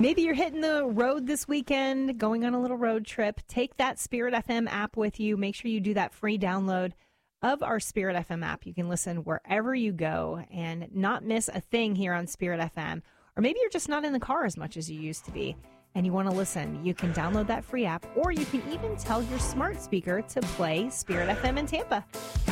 Maybe you're hitting the road this weekend, going on a little road trip. Take that Spirit FM app with you. Make sure you do that free download of our Spirit FM app. You can listen wherever you go and not miss a thing here on Spirit FM. Or maybe you're just not in the car as much as you used to be and you want to listen. You can download that free app, or you can even tell your smart speaker to play Spirit FM in Tampa.